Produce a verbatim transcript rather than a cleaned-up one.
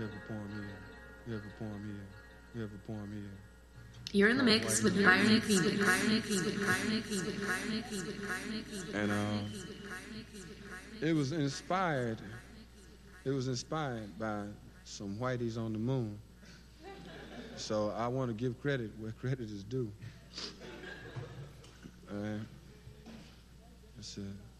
You have a poem here. You have a poem here. You have a poem here. You're in the mix with Byron King. And uh, it was inspired. It was inspired by some whiteys on the moon. So I want to give credit where credit is due. All right. That's it.